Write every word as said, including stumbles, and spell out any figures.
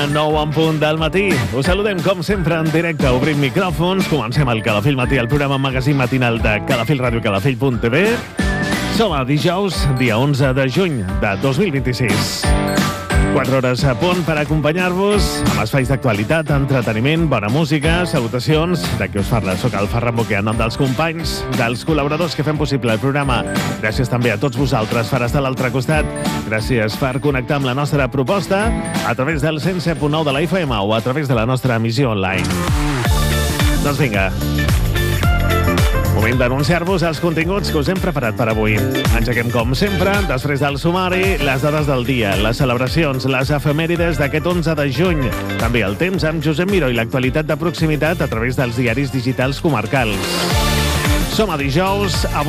nou en punt del matí. Us saludem, com sempre, en directe. Obrim micròfons. Comencem el Calafell Matí, el programa magazín matinal de Calafell Ràdio, calafell punt t v. Som a dijous, dia onze de juny de dos mil vint-i-sis. Quatre hores a punt per acompanyar-vos amb espais d'actualitat, entreteniment, bona música, salutacions. De qui us parla, soc el Ferran Boquer, en nom dels companys, dels col·laboradors que fem possible el programa. Gràcies també a tots vosaltres per estar a l'altre costat. Gràcies per connectar amb la nostra proposta a través del cent set punt nou de la F M o a través de la nostra emissió online. Doncs vinga, moment d'anunciar-vos els continguts que us hem preparat per avui. Engeguem, com sempre, després del sumari, les dades del dia, les celebracions, les efemèrides d'aquest onze de juny, també el temps amb Josep Miró i l'actualitat de proximitat a través dels diaris digitals comarcals. Som a dijous, avui